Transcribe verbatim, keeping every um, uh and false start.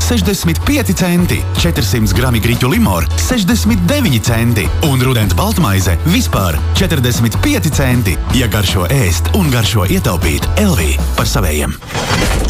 sešdesmit pieci centi, četrsimt grami griķu limora sešdesmit deviņi centi un rudens baltmaize vispār četrdesmit pieci centi. Ja garšo ēst un garšo ietaupīt, Elvī par savējiem.